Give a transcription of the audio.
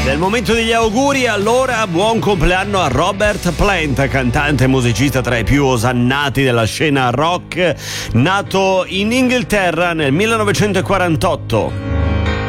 È il momento degli auguri, allora buon compleanno a Robert Plant, cantante e musicista tra i più osannati della scena rock, nato in Inghilterra nel 1948.